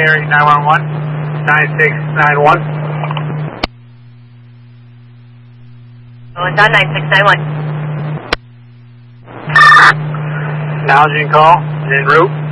Area 911, 9691. Going down 9691. Acknowledging call, en route.